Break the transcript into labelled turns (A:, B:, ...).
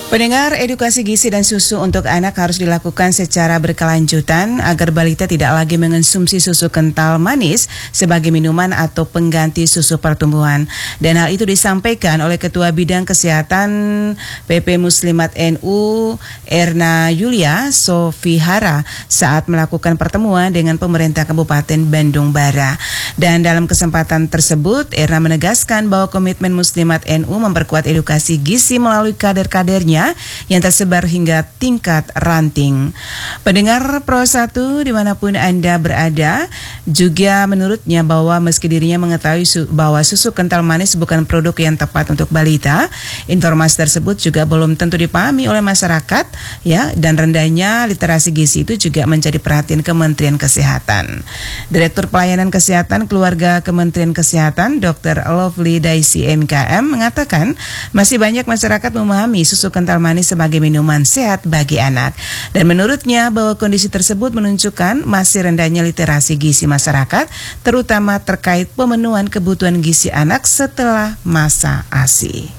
A: Pendengar, edukasi gizi dan susu untuk anak harus dilakukan secara berkelanjutan agar balita tidak lagi mengonsumsi susu kental manis sebagai minuman atau pengganti susu pertumbuhan. Dan hal itu disampaikan oleh Ketua Bidang Kesehatan PP Muslimat NU Erna Yulia Sofihara saat melakukan pertemuan dengan pemerintah Kabupaten Bandung Barat. Dan dalam kesempatan tersebut, Erna menegaskan bahwa komitmen Muslimat NU memperkuat edukasi gizi melalui kader-kadernya yang tersebar hingga tingkat ranting. Pendengar Pro 1 dimanapun Anda berada, juga menurutnya bahwa meski dirinya mengetahui bahwa susu kental manis bukan produk yang tepat untuk balita, informasi tersebut juga belum tentu dipahami oleh masyarakat, ya, dan rendahnya literasi gizi itu juga menjadi perhatian Kementerian Kesehatan. Direktur Pelayanan Kesehatan Keluarga Kementerian Kesehatan, Dr. Lovely Daisy MKM mengatakan masih banyak masyarakat memahami susu kental manis sebagai minuman sehat bagi anak. Dan menurutnya bahwa kondisi tersebut menunjukkan masih rendahnya literasi gizi masyarakat, terutama terkait pemenuhan kebutuhan gizi anak setelah masa ASI.